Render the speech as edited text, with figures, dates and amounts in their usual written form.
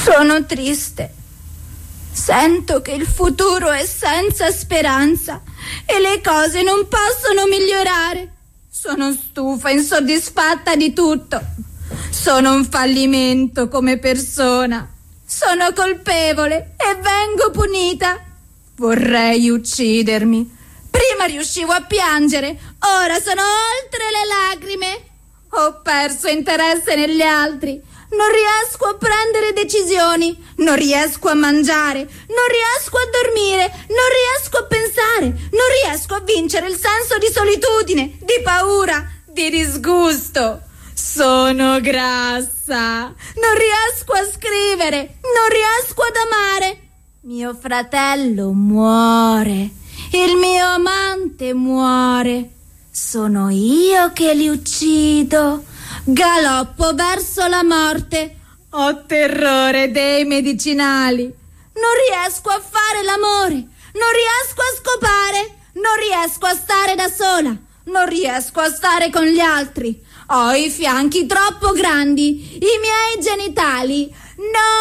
Sono triste. Sento che il futuro è senza speranza e le cose non possono migliorare. Sono stufa, insoddisfatta di tutto. Sono un fallimento come persona. Sono colpevole e vengo punita. Vorrei uccidermi. Prima riuscivo a piangere, ora sono oltre le lacrime. Ho perso interesse negli altri. Non riesco a prendere decisioni, non riesco a mangiare, non riesco a dormire, non riesco a pensare, non riesco a vincere il senso di solitudine, di paura, di disgusto. Sono grassa, non riesco a scrivere, non riesco ad amare. Mio fratello muore, il mio amante muore. Sono io che li uccido. Galoppo verso la morte. Ho terrore dei medicinali. Non riesco a fare l'amore. Non riesco a scopare. Non riesco a stare da sola. Non riesco a stare con gli altri. Ho i fianchi troppo grandi. I miei genitali. No!